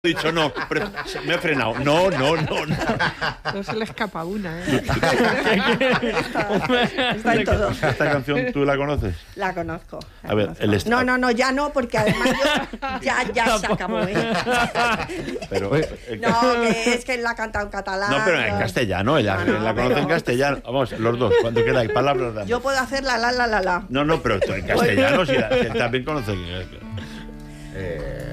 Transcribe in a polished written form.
He dicho no, me he frenado. No. No se le escapa una, ¿eh? Está en todo. ¿Esta canción tú la conoces? La conozco. A ver, el estado. No, ya no, porque además ya se acabó, ¿eh? Pero, No, que es que él la ha cantado en catalán. no, pero en castellano, ella No, la conoce en castellano. Vamos, los dos, cuando queráis, palabras damos. Yo puedo hacer la. No, pero tú en castellano, si él también conoce.